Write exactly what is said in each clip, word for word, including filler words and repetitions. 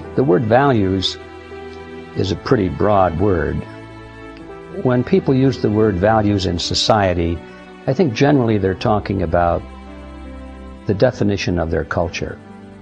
The word values is a pretty broad word. When people use the word values in society, I think generally they're talking about the definition of their culture.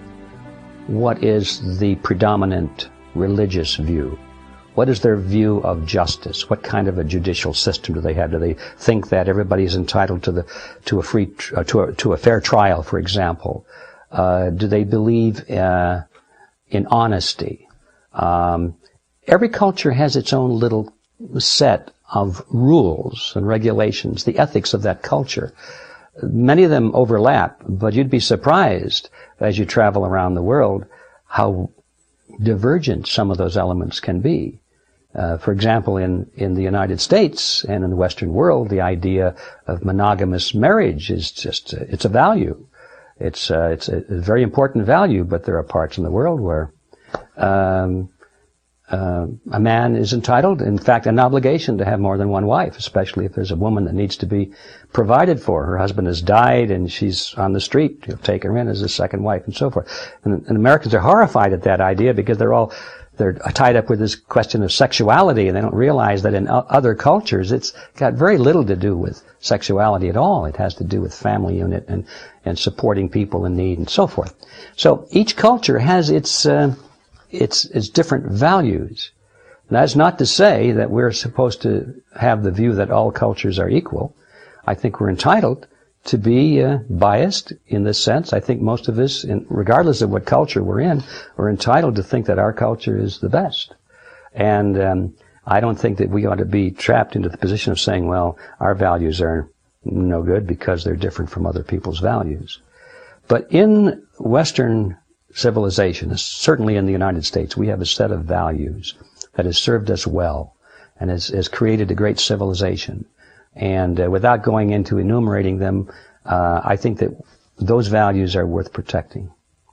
What is the predominant religious view? What is their view of justice? What kind of a judicial system do they have? Do they think that everybody is entitled to the to a free uh, to a to a fair trial, for example? Uh, do they believe uh, in honesty? Um, every culture has its own little set of rules and regulations, the ethics of that culture. Many of them overlap, but you'd be surprised as you travel around the world how divergent some of those elements can be. Uh, for example, in, in the United States and in the Western world, the idea of monogamous marriage is just, uh, it's a value. It's, uh, it's a very important value, but there are parts in the world where um, uh, a man is entitled, in fact, an obligation to have more than one wife, especially if there's a woman that needs to be provided for. Her husband has died and she's on the street. You'll take her in as a second wife and so forth. And, and Americans are horrified at that idea because they're all they're tied up with this question of sexuality, and they don't realize that in other cultures it's got very little to do with sexuality at all. It has to do with family unit and, and supporting people in need and so forth. So each culture has its, uh, its, its different values. And that's not to say that we're supposed to have the view that all cultures are equal. I think we're entitled to be uh, biased in this sense. I think most of us, in, regardless of what culture we're in, are entitled to think that our culture is the best. And um, I don't think that we ought to be trapped into the position of saying, well, our values are no good because they're different from other people's values. But in Western civilization, certainly in the United States, we have a set of values that has served us well and has, has created a great civilization. And uh, without going into enumerating them, uh, I think that those values are worth protecting.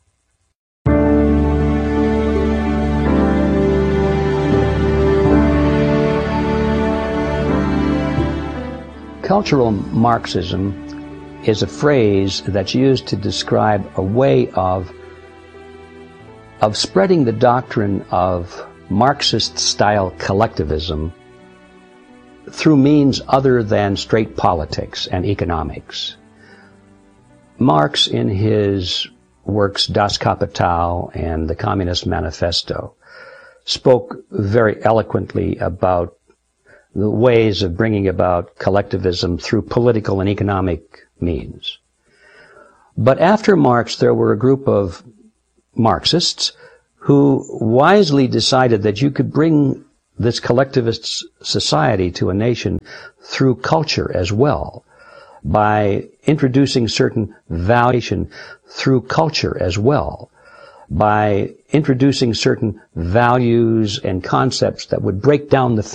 Cultural Marxism is a phrase that's used to describe a way of, of spreading the doctrine of Marxist-style collectivism through means other than straight politics and economics. Marx, in his works Das Kapital and the Communist Manifesto, spoke very eloquently about the ways of bringing about collectivism through political and economic means. But after Marx, there were a group of Marxists who wisely decided that you could bring this collectivist society to a nation through culture as well, by introducing certain valuation through culture as well, by introducing certain values and concepts that would break down the